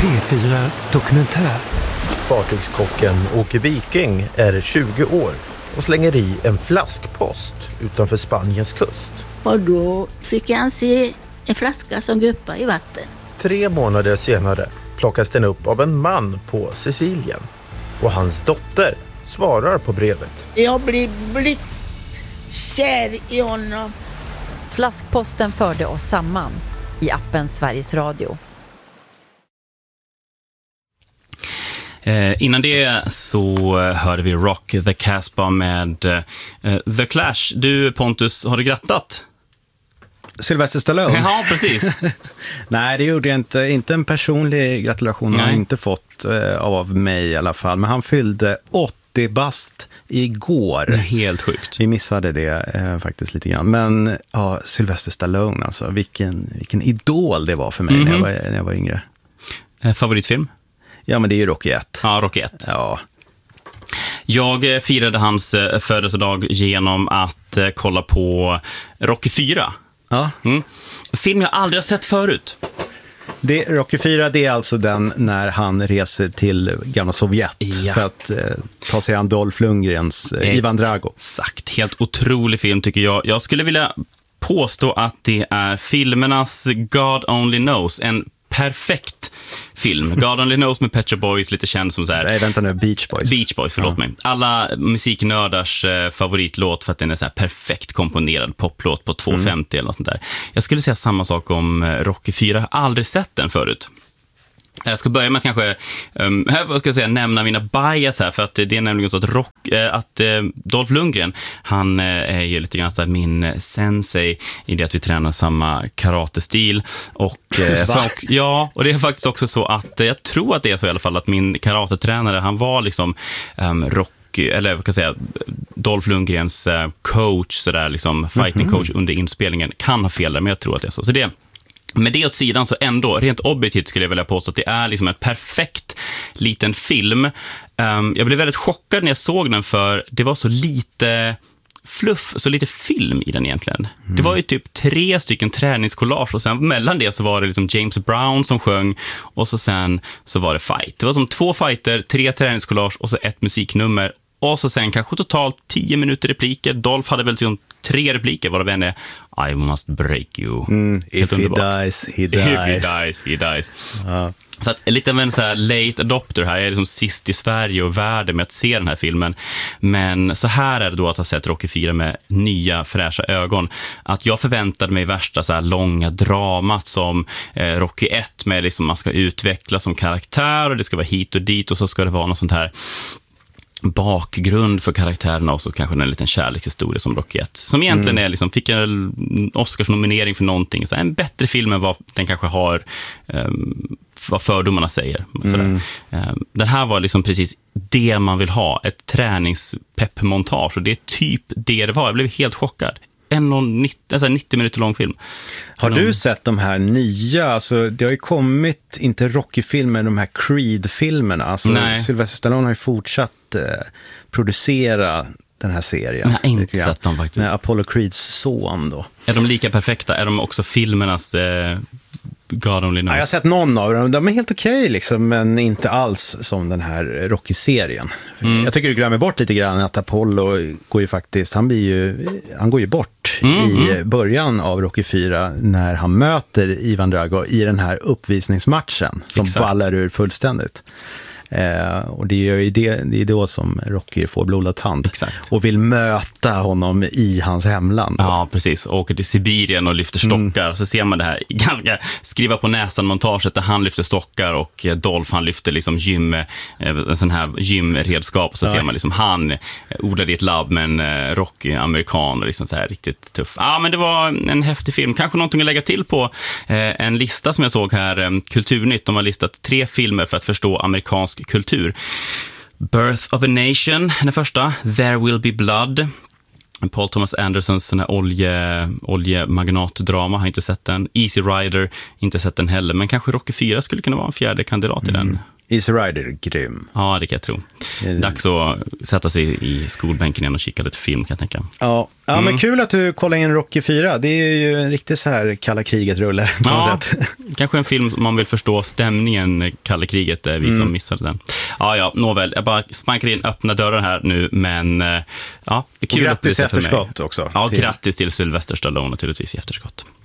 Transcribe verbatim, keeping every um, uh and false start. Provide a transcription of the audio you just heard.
P fyra Dokumentär. Fartygskocken Åke Viking är tjugo år och slänger i en flaskpost utanför Spaniens kust. Och då fick han se en flaska som guppar i vatten. Tre månader senare plockas den upp av en man på Sicilien. Och hans dotter svarar på brevet. Jag blir blixtkär i honom. Flaskposten förde oss samman i appen Sveriges Radio. Eh, innan det så hörde vi Rock the Casbah med eh, The Clash. Du Pontus, har du grattat? Sylvester Stallone? Ja, precis. Nej, det gjorde jag inte. Inte en personlig gratulation har jag inte fått eh, av mig i alla fall. Men han fyllde åttio bast igår. Helt sjukt. Vi missade det eh, faktiskt lite grann. Men ja, Sylvester Stallone, alltså, vilken, vilken idol det var för mig mm-hmm. när, jag var, när jag var yngre. Eh, favoritfilm? Ja, men det är ju Rocky ett. Ja, Rocky ett. Ja. Jag firade hans födelsedag genom att kolla på Rocky fyra. Ja. Mm. Film jag aldrig har sett förut. Det, Rocky fyra, det är alltså den när han reser till gamla Sovjet ja. för att eh, ta sig an Dolph Lundgrens eh, Ivan Drago. Exakt, helt otrolig film tycker jag. Jag skulle vilja påstå att det är filmernas God Only Knows, en perfekt film. God Only Knows med Pet Shop Boys, lite känd som så här. Nej, vänta nu, Beach Boys. Beach Boys, förlåt ja. mig. Alla musiknördars eh, favoritlåt för att den är så här perfekt komponerad poplåt på två femtio mm. eller något sånt där. Jag skulle säga samma sak om Rocky fyra. Jag har aldrig sett den förut. Jag ska börja med att kanske um, vad ska jag säga, nämna mina bias här, för att det är nämligen så att, rock, äh, att äh, Dolph Lundgren, han äh, är ju lite grann så här min sensei i det att vi tränar samma karatestil och, äh, för, ja, och det är faktiskt också så att äh, jag tror att det är så i alla fall att min karatetränare, han var liksom um, rock eller vad kan jag säga, Dolph Lundgrens uh, coach så där liksom fighting coach mm-hmm. under inspelningen. Kan ha fel där, men jag tror att det är så. Så det med det åt sidan så ändå, rent objektivt skulle jag vilja påstå att det är liksom en perfekt liten film. Um, jag blev väldigt chockad när jag såg den, för det var så lite fluff, så lite film i den egentligen. Mm. Det var ju typ tre stycken träningskollage och sen mellan det så var det liksom James Brown som sjöng och så sen så var det fight. Det var som två fighter, tre träningskollage och så ett musiknummer. Och så sen kanske totalt tio minuter repliker. Dolph hade väl liksom tre repliker, varav en är I must break you. Mm, if he dies, he dies. If he dies, he dies. Ja. Så att lite av en så här late adopter här. Jag är liksom sist i Sverige och världen med att se den här filmen. Men så här är det då att ha sett Rocky fyra med nya fräscha ögon. Att jag förväntade mig värsta så här långa dramat som eh, Rocky ett med liksom man ska utvecklas som karaktär och det ska vara hit och dit och så ska det vara något sånt här bakgrund för karaktärerna och så kanske en liten kärlekshistoria som Rocky ett. Som egentligen mm. är liksom, fick en Oscars-nominering för någonting. Så en bättre film än vad den kanske har, um, vad fördomarna säger. Mm. Um, den här var liksom precis det man vill ha. Ett träningspeppmontage och det är typ det det var. Jag blev helt chockad. En nittio, alltså nittio minuter lång film. Har du sett de här nya, alltså det har ju kommit, inte Rocky-filmer, de här Creed-filmerna. Alltså Nej. Sylvester Stallone har ju fortsatt eh, producera den här serien. Jag har inte sett dem faktiskt. Med Apollo Creeds son då. Är de lika perfekta? Är de också filmernas eh, God Only Knows? Ja, jag har sett någon av dem. De är helt okej liksom, men inte alls som den här Rocky-serien. Mm. Jag tycker du glömmer bort lite grann att Apollo går ju faktiskt, han blir ju, han går ju bort mm, i mm. början av Rocky fyra när han möter Ivan Drago i den här uppvisningsmatchen som Exakt. ballar ur fullständigt. Eh, och det är ju det, det är då som Rocky får blodad tand. Exakt. Och vill möta honom i hans hemland. Ja, precis. Åker till Sibirien och lyfter stockar. Mm. Så ser man det här ganska skriva på näsan montaget där han lyfter stockar och Dolph han lyfter liksom gym, en sån här gymredskap. Och så ja. ser man liksom han odlar i ett labb med en Rocky amerikan och liksom så här riktigt tuff. Ja, men det var en häftig film. Kanske någonting att lägga till på eh, en lista som jag såg här, eh, Kulturnytt. De har listat tre filmer för att förstå amerikansk kultur. Birth of a Nation, den första. There Will Be Blood. Paul Thomas Andersons sån här olje, oljemagnatdrama, har inte sett den. Easy Rider, inte sett den heller. Men kanske Rocky fyra skulle kunna vara en fjärde kandidat i mm. den. Easy Rider är grym. Ja, det kan jag tro. Dags att sätta sig i skolbänken igen och kika lite film, kan jag tänka. Ja, ja mm. men kul att du kollar in Rocky fyra. Det är ju en riktigt så här kalla kriget-rulle på ja, något sätt. Kanske en film som man vill förstå stämningen kalla kriget, är vi mm. som missade den. Ja, ja, nåväl. Jag bara smankar in öppna dörrar här nu, men ja, kul. Och grattis i efterskott också. Ja, till... grattis till Sylvester Stallone naturligtvis i efterskott.